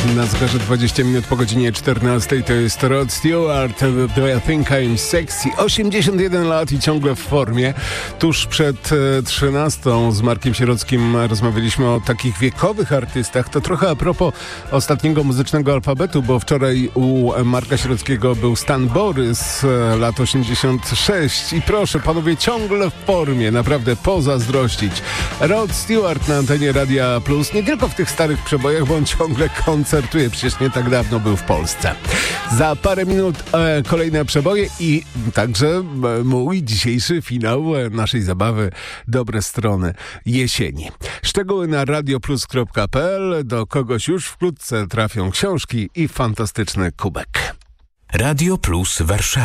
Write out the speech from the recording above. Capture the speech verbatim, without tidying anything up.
Na zegarze dwadzieścia minut po godzinie czternastej to jest Rod Stewart, Do You Think I'm Sexy? osiemdziesiąt jeden lat i ciągle w formie. Tuż przed trzynastą z Markiem Sierockim rozmawialiśmy o takich wiekowych artystach. To trochę a propos ostatniego muzycznego alfabetu, bo wczoraj u Marka Sierockiego był Stan Borys, lat osiemdziesiąt sześć. I proszę, panowie, ciągle w formie, naprawdę pozazdrościć. Rod Stewart na antenie Radia Plus, nie tylko w tych starych przebojach, bo on ciągle koncertuje, przecież nie tak dawno był w Polsce. Za parę minut e, kolejne przeboje i także e, mój dzisiejszy finał e, naszej zabawy Dobre Strony Jesieni. Szczegóły na radioplus kropka p l. Do kogoś już wkrótce trafią książki i fantastyczny kubek. Radio Plus Warszawa.